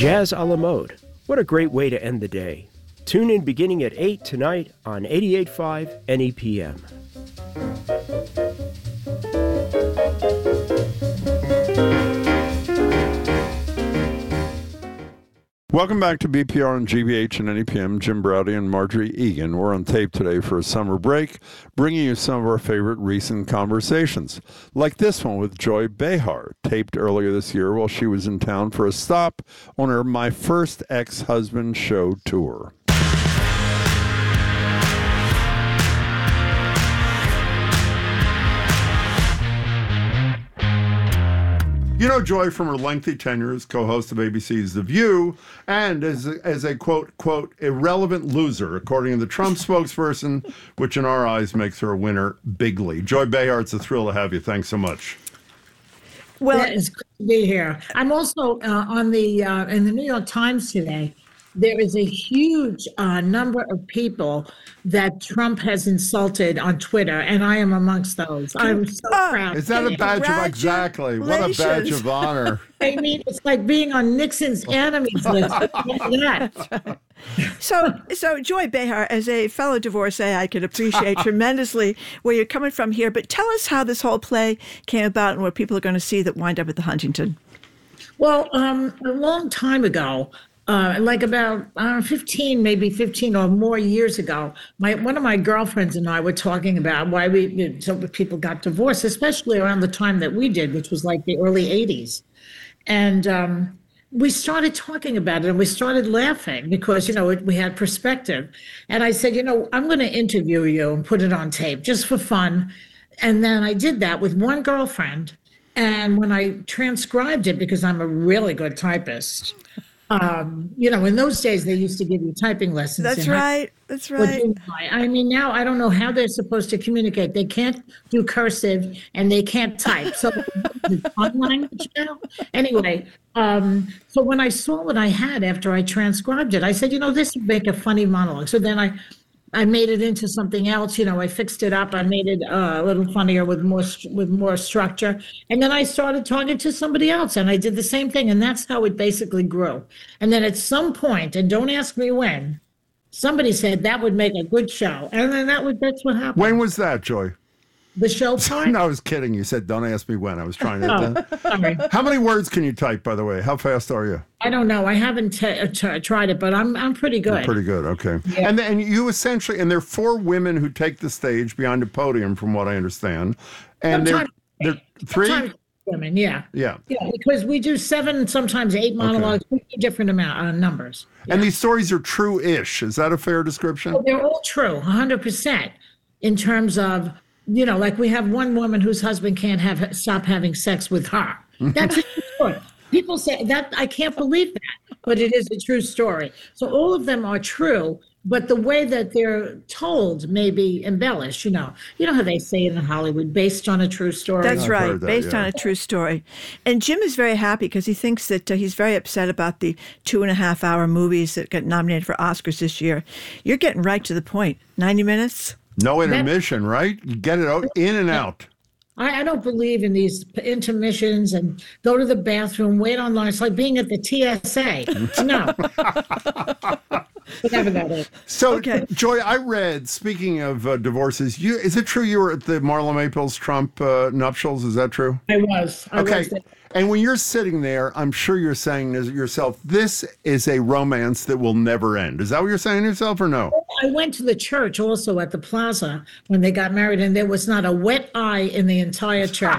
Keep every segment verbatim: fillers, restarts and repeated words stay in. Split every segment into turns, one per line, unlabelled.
Jazz a la mode. What a great way to end the day. Tune in beginning at eight tonight on eighty-eight point five N E P M.
Welcome back to B P R and G B H and N E P M. Jim Braude and Marjorie Egan. We're on tape today for a summer break, bringing you some of our favorite recent conversations, like this one with Joy Behar, taped earlier this year while she was in town for a stop on her My First Ex-Husband show tour. You know Joy from her lengthy tenure as co-host of A B C's The View and as a, as a quote, quote, irrelevant loser, according to the Trump spokesperson, which in our eyes makes her a winner bigly. Joy Behar, it's a thrill to have you. Thanks so much.
Well, it's good to be here. I'm also uh, on the uh, in the New York Times today. There is a huge uh, number of people that Trump has insulted on Twitter, and I am amongst those. I'm so oh, proud.
Is that a badge of exactly? What a badge of honor!
I mean, it's like being on Nixon's enemies list.
So, so Joy Behar, as a fellow divorcee, I can appreciate tremendously where you're coming from here. But tell us how this whole play came about and what people are going to see that wind up at the Huntington.
Well, um, a long time ago. Uh, like about uh, fifteen, maybe fifteen or more years ago, my one of my girlfriends and I were talking about why we you know, so people got divorced, especially around the time that we did, which was like the early eighties. And um, we started talking about it and we started laughing because, you know, it, we had perspective. And I said, you know, I'm going to interview you and put it on tape just for fun. And then I did that with one girlfriend. And when I transcribed it, because I'm a really good typist, Um, you know, in those days, they used to give you typing lessons.
That's right. That's right.
I mean, now I don't know how they're supposed to communicate. They can't do cursive and they can't type. So sign language now. Anyway, um, so when I saw what I had after I transcribed it, I said, you know, this would make a funny monologue. So then I I made it into something else. You know, I fixed it up. I made it uh, a little funnier with more with more structure. And then I started talking to somebody else, and I did the same thing. And that's how it basically grew. And then at some point, and don't ask me when, somebody said that would make a good show. And then that would that's what happened.
When was that, Joy?
The show part?
No, I was kidding. You said, don't ask me when. I was trying to.
Oh, sorry.
How many words can you type, by the way? How fast are you?
I don't know. I haven't t- t- tried it, but I'm I'm pretty good.
You're pretty good. Okay.
Yeah.
And and you essentially, and there are four women who take the stage behind a podium, from what I understand. And they're, they're three?
Sometimes women, yeah.
Yeah.
Yeah, because we do seven, sometimes eight monologues, okay. different amount uh, numbers. Yeah.
And these stories are true-ish. Is that a fair description?
Oh, they're all true, one hundred percent, in terms of, you know, like we have one woman whose husband can't have stop having sex with her. That's a true story. People say that, I can't believe that, but it is a true story. So all of them are true, but the way that they're told may be embellished, you know. You know how they say it in Hollywood, based on a true story?
That's
I've
right,
heard that,
based
yeah.
on a true story. And Jim is very happy because he thinks that uh, he's very upset about the two and a half hour movies that got nominated for Oscars this year. You're getting right to the point. ninety minutes?
No intermission, right? You get it out, in and out.
I, I don't believe in these intermissions and go to the bathroom, wait online. It's like being at the T S A. No. Whatever that is.
So,
Okay.
Joy, I read, speaking of uh, divorces, you is it true you were at the Marla Maples Trump uh, nuptials? Is that true?
I was. I
Okay.
was there.
And when you're sitting there, I'm sure you're saying to yourself, this is a romance that will never end. Is that what you're saying to yourself or no?
I went to the church also at the plaza when they got married, and there was not a wet eye in the entire church.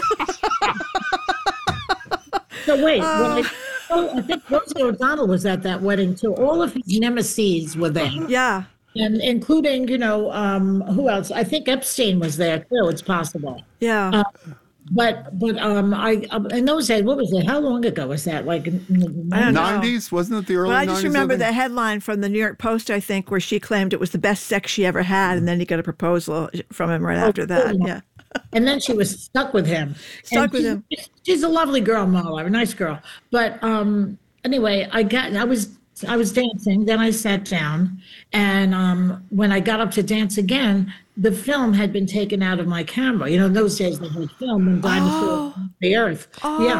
So wait, uh, when I, oh, I think Rosie O'Donnell was at that wedding too. All of his nemesis were there.
Yeah.
And including, you know, um, who else? I think Epstein was there too. It's possible.
Yeah.
Uh, But but um I um, in those days, what was it? How long ago was that? Like in the
I don't know.
nineties? Wasn't it the early
Well, I
nineties?
just remember the headline from the New York Post, I think, where she claimed it was the best sex she ever had, and then he got a proposal from him right after that. Yeah.
And then she was stuck with him.
Stuck
And
with
she-
him.
She's a lovely girl, Marla, a nice girl. But um anyway, I got I was I was dancing. Then I sat down, and um when I got up to dance again, the film had been taken out of my camera. You know, in those days they had film and dinosaurs
Oh.
on the earth.
Oh.
Yeah.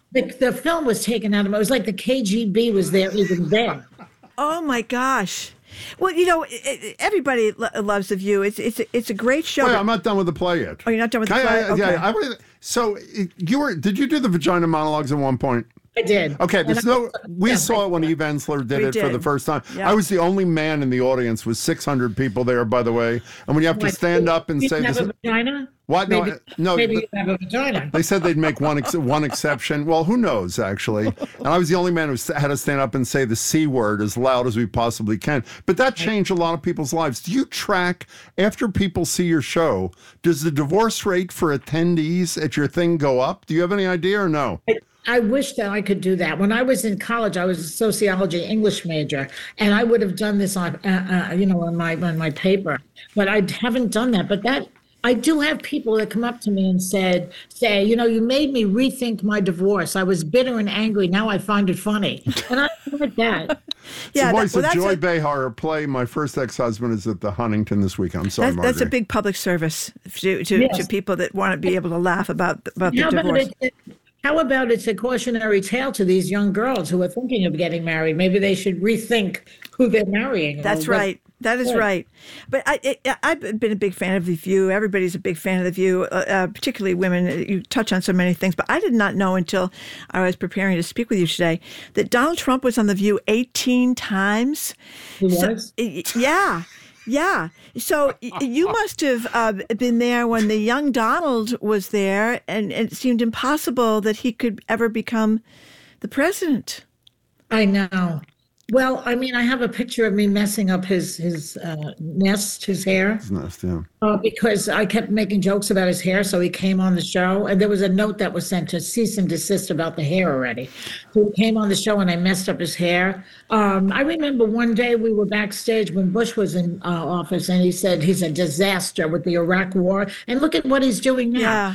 the, the film was taken out of it. It was like the K G B was there even then.
Oh my gosh. Well, you know, everybody loves The View. It's it's it's a great show.
Wait, I'm not done with the play yet.
Oh, you're not done with the
I,
play?
I,
Okay.
Yeah, I would, so you were? Did you do the vagina monologues at one point?
I did.
Okay, there's no. We
Yeah.
saw it when Eve Ensler did
We
it for
did.
the first time.
Yeah.
I was the only man in the audience with six hundred people there, by the way. And when you have to
What,
stand up and
you
say
have
this,
a vagina?
what? No,
Maybe,
I- no.
maybe
th-
you have a vagina.
They said they'd make one ex- one exception. Well, who knows, actually? And I was the only man who st- had to stand up and say the C word as loud as we possibly can. But that changed a lot of people's lives. Do you track, after people see your show, does the divorce rate for attendees at your thing go up? Do you have any idea or no?
I, I wish that I could do that. When I was in college, I was a sociology English major, and I would have done this on, uh, uh, you know, on my on my paper. But I haven't done that. But that I do have people that come up to me and said, say, you know, you made me rethink my divorce. I was bitter and angry. Now I find it funny, and I like that.
It's
Yeah,
the voice
that- well,
of
that's
Joy
a-
Behar. Her play, My First Ex-Husband, is at the Huntington this week. I'm sorry,
That's, that's a
Marjorie.
big public service to to,
Yes.
to people that want to be able to laugh about about the
How about
divorce.
it? How about it's a cautionary tale to these young girls who are thinking of getting married? Maybe they should rethink who they're marrying. or
That's
what-
right. That is
Good.
right. But I, I, I've been a big fan of The View. Everybody's a big fan of The View, uh, uh, particularly women. You touch on so many things. But I did not know until I was preparing to speak with you today that Donald Trump was on The View eighteen times.
He
So-
was?
y- yeah. Yeah. So y- you must have uh, been there when the young Donald was there, and it seemed impossible that he could ever become the president.
I know. Well, I mean, I have a picture of me messing up his his uh, nest, his hair,
Nest, yeah.
uh, because I kept making jokes about his hair. So he came on the show, and there was a note that was sent to cease and desist about the hair already. So he came on the show, and I messed up his hair. Um, I remember one day we were backstage when Bush was in uh, office, and he said he's a disaster with the Iraq War, and look at what he's doing now.
Yeah.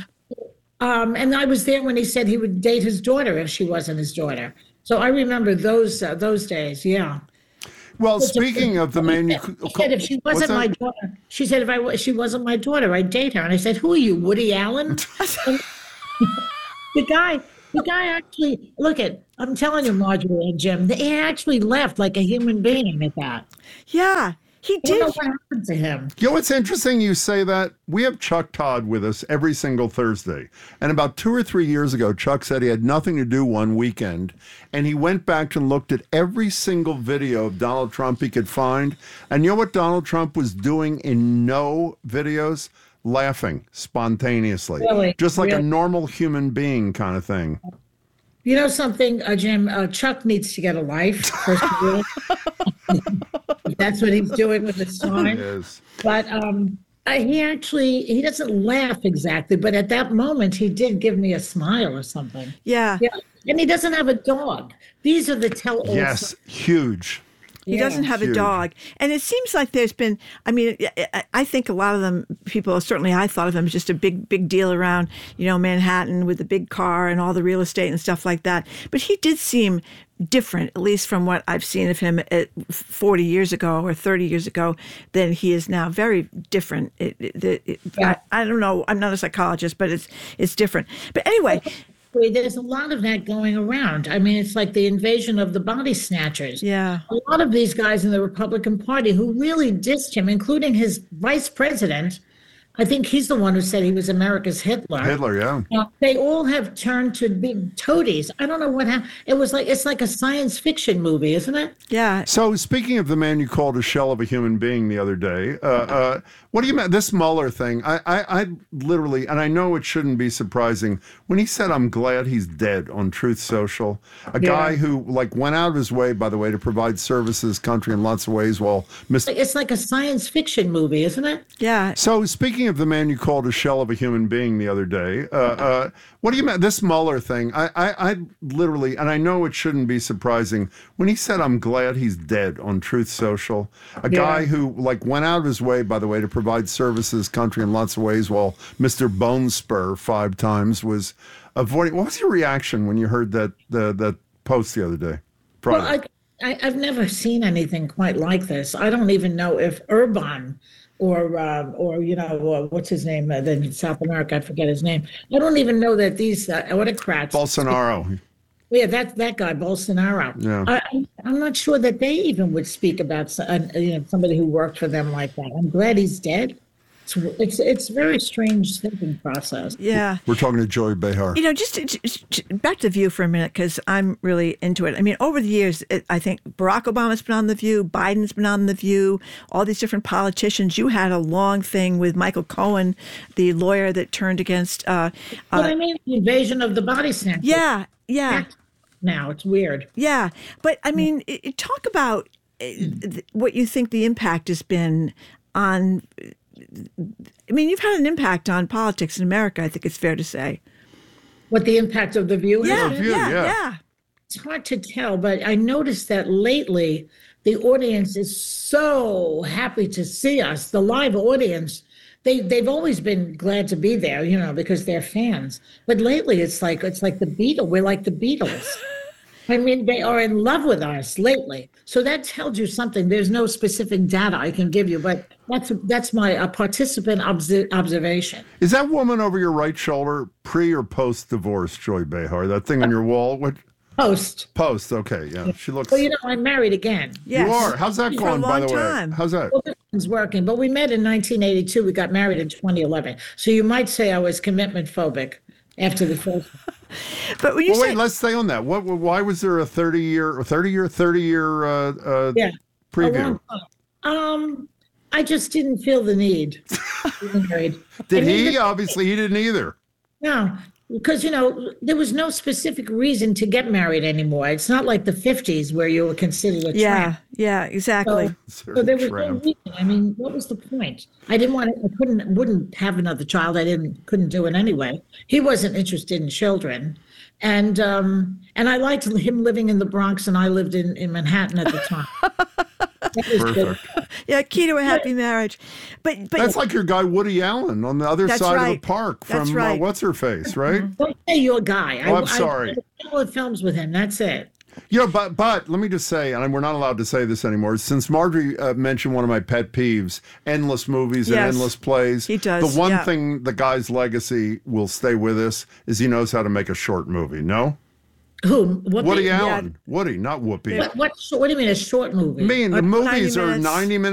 Um, and I was there when he said he would date his daughter if she wasn't his daughter. So I remember those uh, those days. Yeah.
Well, speaking of the man, you,
She said if she wasn't my daughter, she said if I wa- she wasn't my daughter, I'd date her. And I said, who are you, Woody Allen? And the guy, the guy actually look at. I'm telling you, Marjorie and Jim, he actually left like a human being at that.
Yeah. He
I don't know
did.
what happened to him.
You know what's interesting? You say that. We have Chuck Todd with us every single Thursday. And about two or three years ago, Chuck said he had nothing to do one weekend. And he went back and looked at every single video of Donald Trump he could find. And you know what Donald Trump was doing in no videos? Laughing spontaneously.
Really?
Just like a
Really?
normal human being kind of thing.
You know something, uh, Jim? Uh, Chuck needs to get a life. First of all. That's what he's doing with his time.
Yes.
But um, I, he actually he doesn't laugh exactly, but at that moment he did give me a smile or something.
Yeah.
Yeah, and he doesn't have a dog. These are the tell-all.
Yes. Huge.
He
Yeah.
doesn't have a
Huge.
dog. And it seems like there's been, I mean, I- I- I think a lot of them, people, certainly I thought of him as just a big, big deal around, you know, Manhattan with the big car and all the real estate and stuff like that. But he did seem different, at least from what I've seen of him at forty years ago or thirty years ago, than he is now. Very different. It, it, it,
Yeah.
I, I don't know. I'm not a psychologist, but it's it's different. But anyway,
There's a lot of that going around. I mean, it's like the invasion of the body snatchers.
yeah.
A lot of these guys in the Republican Party who really dissed him, including his vice president. I think he's the one who said he was America's Hitler.
Hitler, yeah.
Uh, they all have turned to big toadies. I don't know what happened. It was like it's like a science fiction movie, isn't it?
Yeah.
So, speaking of the man you called a shell of a human being the other day, uh, uh, what do you mean? This Mueller thing, I, I, I literally, and I know it shouldn't be surprising, when he said, I'm glad he's dead on Truth Social, a
Yeah.
guy who, like, went out of his way, by the way, to provide services country in lots of ways while Mister
It's like a science fiction movie, isn't it?
Yeah.
So, speaking of the man you called a shell of a human being the other day, uh, uh, what do you mean? This Mueller thing, I, I, I literally, and I know it shouldn't be surprising, when he said, I'm glad he's dead on Truth Social, a
Yeah.
guy who, like, went out of his way, by the way, to provide services country in lots of ways while Mister Bone Spur five times was avoiding. What was your reaction when you heard that, the, that post the other day? Friday.
Well, I, I, I've never seen anything quite like this. I don't even know if Urban or uh, or you know uh, what's his name uh, in South America, I forget his name. I don't even know that these uh, autocrats.
Bolsonaro.
Yeah, that's that guy, Bolsonaro.
Yeah.
I, I'm not sure that they even would speak about so- uh, you know somebody who worked for them like that. I'm glad he's dead. It's it's it's a very strange thinking process.
Yeah.
We're talking to Joy Behar.
You know, just, just, just back to The View for a minute, because I'm really into it. I mean, over the years, it, I think Barack Obama's been on The View, Biden's been on The View, all these different politicians. You had a long thing with Michael Cohen, the lawyer that turned against. Uh,
But
uh,
I mean, the invasion of the body snatchers.
yeah, yeah,
Now it's weird.
yeah. But I mean, it, it- talk about uh, th- what you think the impact has been on. I mean, you've had an impact on politics in America, I think it's fair to say.
What the impact of the view has
Yeah,
been?
View,
yeah,
yeah.
yeah.
It's hard to tell, but I noticed that lately the audience is so happy to see us. The live audience, they they've always been glad to be there, you know, because they're fans. But lately, it's like it's like the Beatles. We're like the Beatles. I mean, they are in love with us lately. So that tells you something. There's no specific data I can give you, but that's that's my uh, participant obs- observation.
Is that woman over your right shoulder pre or post divorce, Joy Behar? That thing on your wall? What
Post.
post? Okay, yeah. She looks.
Well, you know, I'm married again.
Yes.
You are. How's that
For
going,
a
by
long
the way?
time.
How's that?
Well, this one's working, but we met in nineteen eighty-two. We got married in twenty eleven. So you might say I was commitment phobic after the first one.
But when you
Well,
say
wait. Let's stay on that. What? Why was there a thirty year, thirty year, thirty year uh, uh,
Yeah. A
preview?
long time. Um, I just didn't feel the need to be married.
Did
I mean,
he?
the-
Obviously, he didn't either.
No, because you know there was no specific reason to get married anymore. It's not like the fifties where you were considered a
yeah,
tramp.
yeah, exactly.
So, so there was no
Tramp.
reason. I mean, what was the point? I didn't want to. I couldn't. Wouldn't have another child. I didn't. Couldn't do it anyway. He wasn't interested in children, and um, and I liked him living in the Bronx, and I lived in, in Manhattan at the time. That was good.
Perfect.
Yeah, key to a happy marriage. But but
That's like your guy Woody Allen on the other
That's
side of
right.
the park
That's
from uh,
right.
what's her face, right?
Don't say your guy.
Oh,
I,
I'm sorry.
I did a couple of films with him. That's it.
You know, but but let me just say, and we're not allowed to say this anymore. Since Marjorie uh, mentioned one of my pet peeves, endless movies and
Yes,
endless plays.
he does,
The one
yeah.
thing the guy's legacy will stay with us is he knows how to make a short movie. No,
Who? What?
Woody
the-
Allen, Woody, not Whoopi.
What, what? What do you mean a short movie?
I mean, the
Uh,
movies
ninety
are
minutes.
ninety minutes.